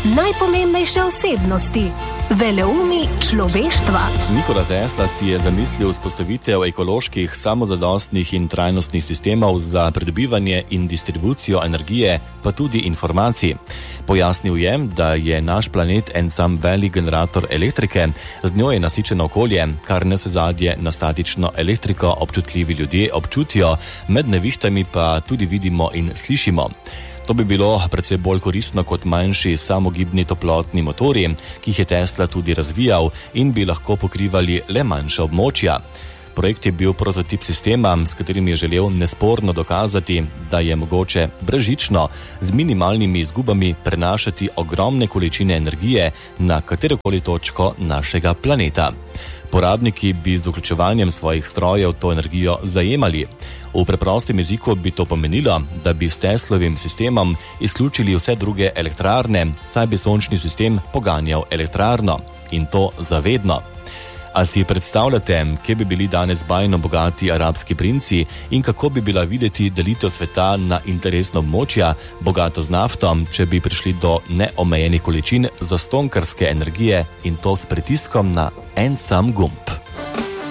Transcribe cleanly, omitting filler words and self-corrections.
Najpomembnejše osebnosti, veleumi človeštva. Nikola Tesla si je zamislil vzpostavitev ekoloških, samozadostnih in trajnostnih sistemov za pridobivanje in distribucijo energije, pa tudi informacij. Pojasnil je, da je naš planet en sam velik generator elektrike, z njo je nasičeno okolje, kar nevsezadnje na statično elektriko občutljivi ljudje občutijo, med nevihtami pa tudi vidimo in slišimo. To bi bilo precej bolj koristno kot manjši samogibni toplotni motorji, ki jih je Tesla tudi razvijal in bi lahko pokrivali le manjša območja. Projekt je bil prototip sistema, s katerim je želel nesporno dokazati, da je mogoče brezžično z minimalnimi izgubami prenašati ogromne količine energije na katerokoli točko našega planeta. Porabniki bi z vključevanjem svojih strojev to energijo zajemali. V preprostem jeziku bi to pomenilo, da bi s Teslovim sistemom izključili vse druge elektrarne, saj bi sončni sistem poganjal elektrarno. In to zavedno. A si predstavljate, kje bi bili danes bajno bogati arabski princi in kako bi bila videti delitev sveta na interesna območja, bogato z nafto, če bi prišli do neomejenih količin zastonjkarske energije in to s pritiskom na en sam gumb?